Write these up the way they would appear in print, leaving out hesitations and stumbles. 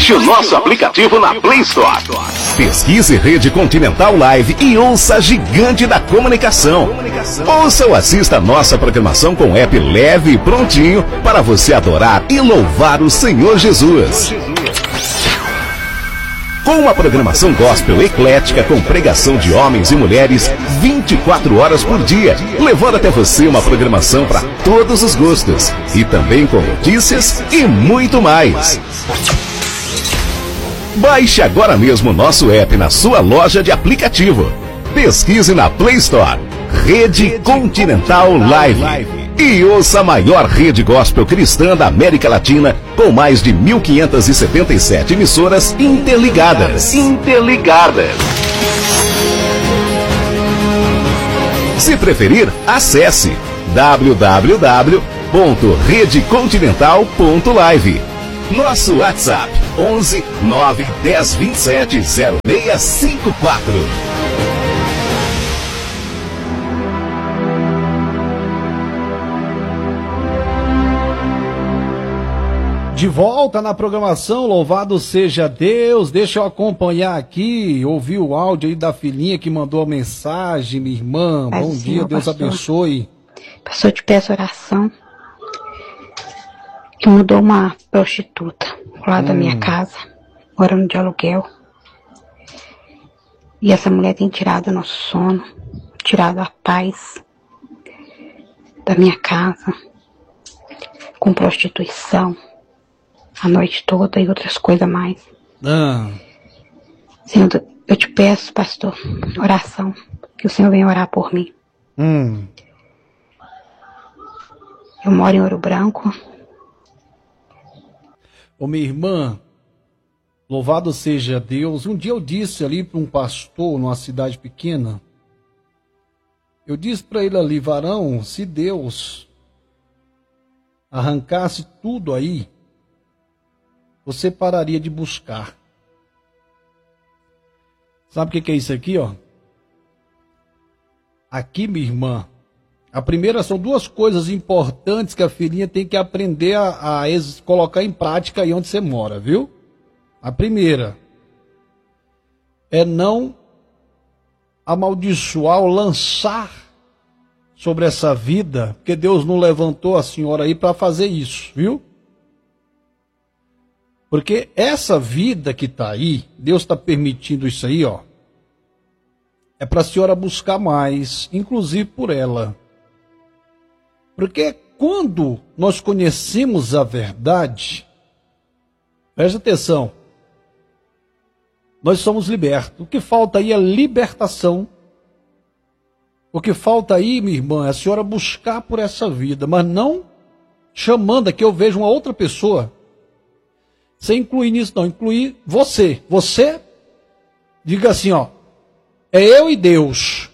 Baixe o nosso aplicativo na Play Store. Pesquise Rede Continental Live e ouça a gigante da comunicação. Ouça ou assista a nossa programação com app leve e prontinho para você adorar e louvar o Senhor Jesus. Com uma programação gospel eclética com pregação de homens e mulheres 24 horas por dia, levando até você uma programação para todos os gostos e também com notícias e muito mais. Baixe agora mesmo o nosso app na sua loja de aplicativo. Pesquise na Play Store Rede Continental Live e ouça a maior rede gospel cristã da América Latina com mais de 1.577 emissoras interligadas. Se preferir, acesse www.redecontinental.live. Nosso WhatsApp 11 9 10 27 0654. De volta na programação, louvado seja Deus. Deixa eu acompanhar aqui, ouvir o áudio aí da filhinha que mandou a mensagem, minha irmã. Bom dia, Deus pastor. Abençoe. Pastor, te peço oração. Que mudou uma prostituta lá da minha casa, morando de aluguel. E essa mulher tem tirado o nosso sono, tirado a paz da minha casa, com prostituição, a noite toda e outras coisas mais. Senhor, eu te peço, pastor, oração, que o Senhor venha orar por mim. Eu moro em Ouro Branco. Ô minha irmã, louvado seja Deus. Um dia eu disse ali para um pastor numa cidade pequena, eu disse para ele ali, varão, se Deus arrancasse tudo aí, você pararia de buscar. Sabe o que é isso aqui, ó? Aqui, minha irmã, a primeira são duas coisas importantes que a filhinha tem que aprender a colocar em prática aí onde você mora, viu? A primeira é não amaldiçoar ou lançar sobre essa vida, porque Deus não levantou a senhora aí para fazer isso, viu? Porque essa vida que está aí, Deus está permitindo isso aí, ó, é para a senhora buscar mais, inclusive por ela. Porque quando nós conhecemos a verdade, presta atenção, nós somos libertos. O que falta aí é libertação. O que falta aí, minha irmã, é a senhora buscar por essa vida, mas não chamando aqui, eu vejo uma outra pessoa, sem incluir nisso não, incluir você. Você, diga assim, ó, é eu e Deus.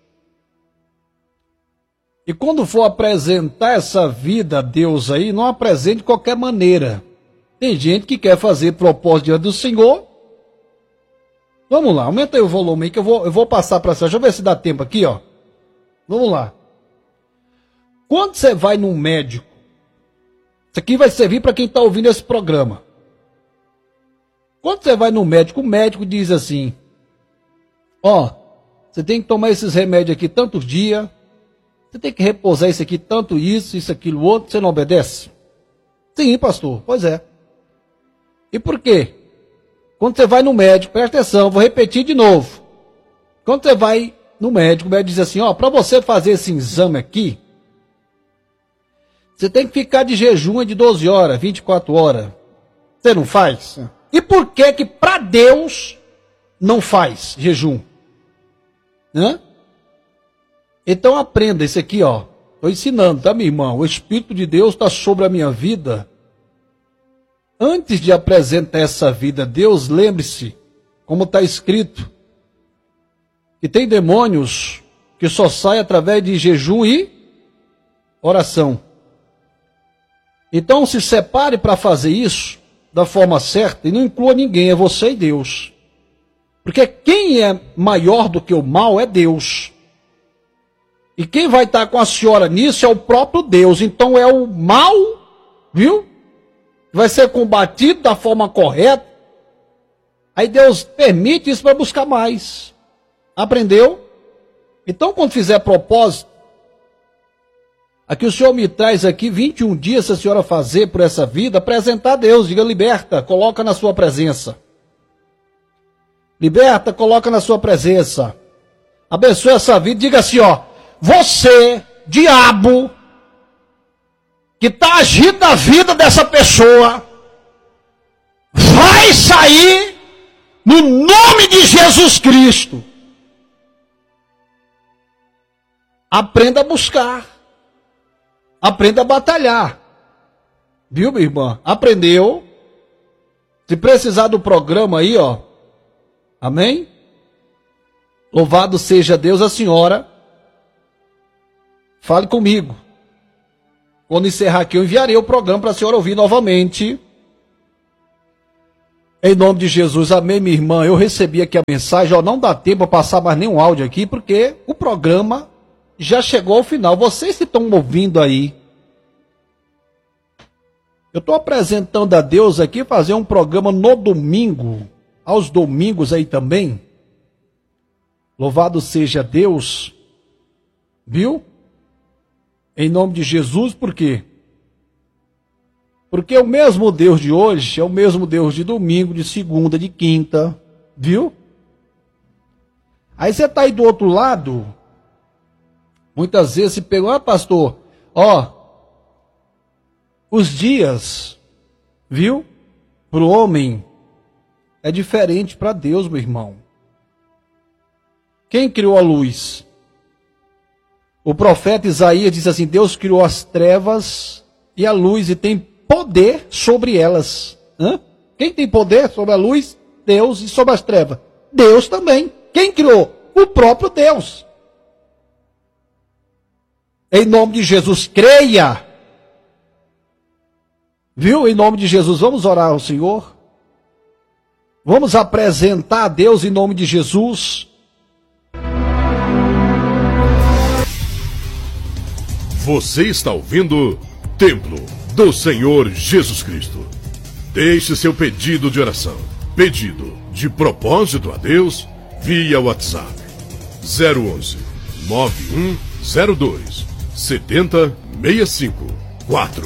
E quando for apresentar essa vida a Deus aí, não apresente de qualquer maneira. Tem gente que quer fazer propósito diante do Senhor. Vamos lá, aumenta aí o volume aí que eu vou passar para você. Deixa eu ver se dá tempo aqui, ó. Vamos lá. Quando você vai num médico, isso aqui vai servir para quem está ouvindo esse programa. Quando você vai no médico, o médico diz assim, ó, você tem que tomar esses remédios aqui tantos dias, você tem que repousar isso aqui, tanto isso, aquilo, outro, você não obedece? Sim, pastor, pois é. E por quê? Quando você vai no médico, presta atenção, vou repetir de novo. Quando você vai no médico, o médico diz assim, ó, para você fazer esse exame aqui, você tem que ficar de jejum de 12 horas, 24 horas. Você não faz? E por que para Deus não faz jejum? Hã? Então aprenda isso aqui, ó. Estou ensinando, tá, minha irmã? O Espírito de Deus está sobre a minha vida. Antes de apresentar essa vida a Deus, lembre-se, como está escrito, que tem demônios que só saem através de jejum e oração. Então se separe para fazer isso da forma certa e não inclua ninguém, é você e Deus. Porque quem é maior do que o mal é Deus. E quem vai estar com a senhora nisso é o próprio Deus. Então é o mal, viu? Vai ser combatido da forma correta, Aí Deus permite isso para buscar mais. Aprendeu? Então, quando fizer propósito, aqui o Senhor me traz aqui 21 dias, se a senhora fazer por essa vida, apresentar a Deus, diga liberta, coloca na sua presença. Liberta, coloca na sua presença. Abençoe essa vida, diga assim, ó, você, diabo, que está agindo na vida dessa pessoa, vai sair no nome de Jesus Cristo. Aprenda a buscar. Aprenda a batalhar. Viu, minha irmã? Aprendeu? Se precisar do programa aí, ó. Amém? Louvado seja Deus, a senhora. Fale comigo. Quando encerrar aqui, eu enviarei o programa para a senhora ouvir novamente. Em nome de Jesus, amém, minha irmã. Eu recebi aqui a mensagem, ó, não dá tempo para passar mais nenhum áudio aqui, porque o programa já chegou ao final. Vocês que estão ouvindo aí, eu estou apresentando a Deus aqui, fazer um programa no domingo, aos domingos aí também. Louvado seja Deus, viu? Em nome de Jesus, por quê? Porque o mesmo Deus de hoje é o mesmo Deus de domingo, de segunda, de quinta, viu? Aí você está aí do outro lado, muitas vezes se pegou, ah, pastor, ó, os dias, viu? Para o homem é diferente para Deus, meu irmão. Quem criou a luz? O profeta Isaías diz assim, Deus criou as trevas e a luz e tem poder sobre elas. Hã? Quem tem poder sobre a luz? Deus. E sobre as trevas? Deus também. Quem criou? O próprio Deus. Em nome de Jesus, creia. Viu? Em nome de Jesus, vamos orar ao Senhor. Vamos apresentar a Deus em nome de Jesus. Você está ouvindo Templo do Senhor Jesus Cristo. Deixe seu pedido de oração, pedido de propósito a Deus, via WhatsApp 011 9102 7065 4.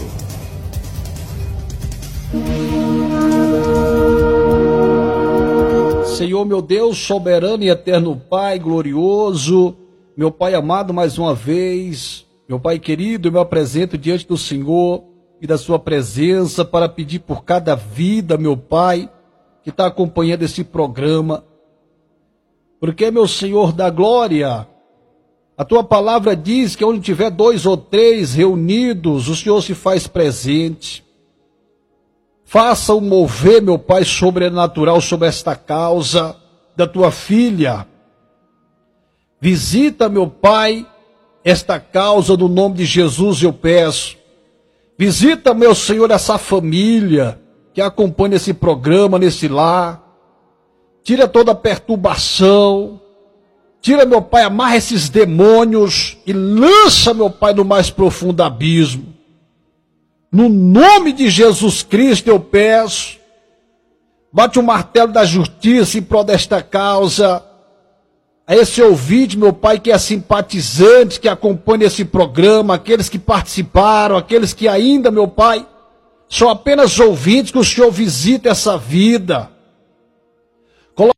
Senhor, meu Deus, soberano e eterno Pai, glorioso, meu Pai amado, mais uma vez, meu Pai querido, eu me apresento diante do Senhor e da sua presença para pedir por cada vida, meu Pai, que está acompanhando esse programa. Porque, meu Senhor da glória, a tua palavra diz que onde tiver 2 ou 3 reunidos, o Senhor se faz presente. Faça um mover, meu Pai, sobrenatural sobre esta causa da tua filha. Visita, meu Pai, esta causa no nome de Jesus, eu peço. Visita, meu Senhor, essa família que acompanha esse programa, nesse lar. Tira toda a perturbação. Tira, meu Pai, amarra esses demônios e lança, meu Pai, no mais profundo abismo. No nome de Jesus Cristo eu peço. Bate o martelo da justiça em prol desta causa. A esse ouvinte, meu Pai, que é simpatizante, que acompanha esse programa, aqueles que participaram, aqueles que ainda, meu Pai, são apenas ouvintes, que o Senhor visita essa vida. Coloca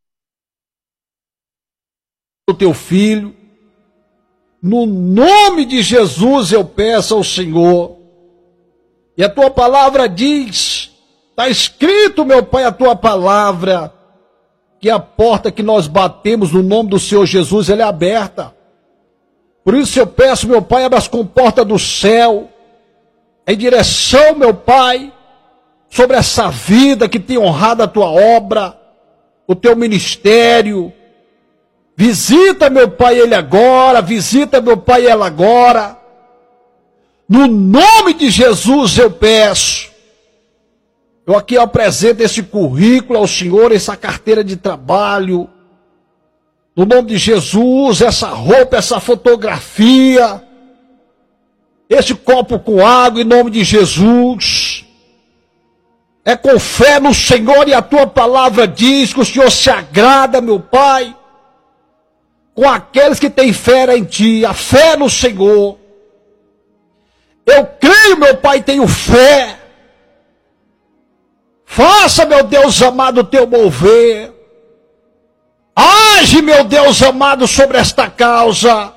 o teu filho. No nome de Jesus eu peço ao Senhor. E a tua palavra diz, está escrito, meu Pai, a tua palavra, que a porta que nós batemos no nome do Senhor Jesus, ela é aberta. Por isso eu peço, meu Pai, abra as comportas do céu, em direção, meu Pai, sobre essa vida que tem honrado a tua obra, o teu ministério. Visita, meu Pai, ele agora, visita, meu Pai, ela agora. No nome de Jesus eu peço. Eu aqui apresento esse currículo ao Senhor, essa carteira de trabalho. No nome de Jesus, essa roupa, essa fotografia. Esse copo com água, em nome de Jesus. É com fé no Senhor, e a tua palavra diz que o Senhor se agrada, meu Pai, com aqueles que têm fé em ti, a fé no Senhor. Eu creio, meu Pai, tenho fé. Faça, meu Deus amado, o teu mover. Age, meu Deus amado, sobre esta causa.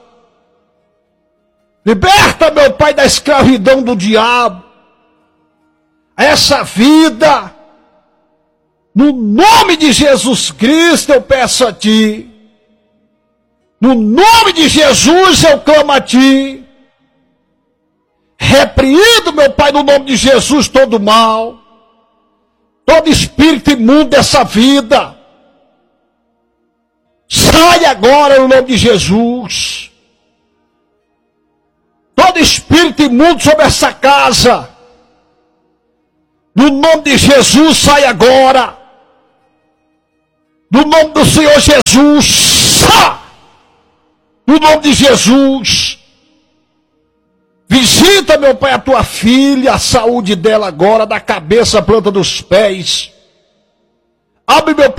Liberta, meu Pai, da escravidão do diabo. Essa vida, no nome de Jesus Cristo, eu peço a ti. No nome de Jesus, eu clamo a ti. Repreendo, meu Pai, no nome de Jesus, todo mal. Todo espírito imundo dessa vida. Sai agora no nome de Jesus. Todo espírito imundo sobre essa casa. No nome de Jesus, sai agora. No nome do Senhor Jesus. No nome de Jesus. Visita, meu Pai, a tua filha, a saúde dela agora, da cabeça à planta dos pés. Abre, meu